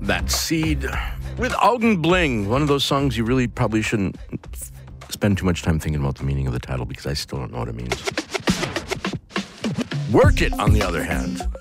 That Seed with Augenbling, one of those songs you really probably shouldn't spend too much time thinking about the meaning of the title because I still don't know what it means. Work It, on the other hand,